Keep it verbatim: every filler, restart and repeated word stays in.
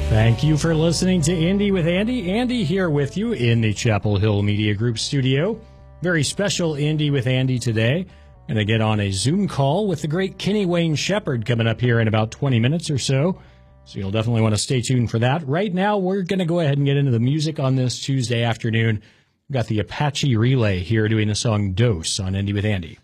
Thank you for listening to Indie with Andy. Andy here with you in the Chapel Hill Media Group studio. Very special Indie with Andy today. Going to get on a Zoom call with the great Kenny Wayne Shepherd coming up here in about twenty minutes or so. So you'll definitely want to stay tuned for that. Right now, we're going to go ahead and get into the music on this Tuesday afternoon. We've got the Apache Relay here doing the song Dose on Indie with Andy.